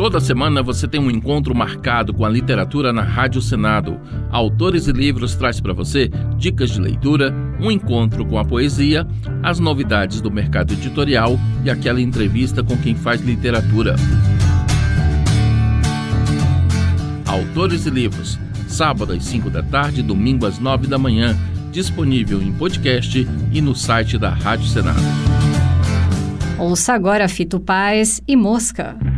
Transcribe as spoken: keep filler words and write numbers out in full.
Toda semana você tem um encontro marcado com a literatura na Rádio Senado. Autores e Livros traz para você dicas de leitura, um encontro com a poesia, as novidades do mercado editorial e aquela entrevista com quem faz literatura. Autores e Livros, sábado às cinco da tarde, domingo às nove da manhã, disponível em podcast e no site da Rádio Senado. Ouça agora Fito Paz e Mosca.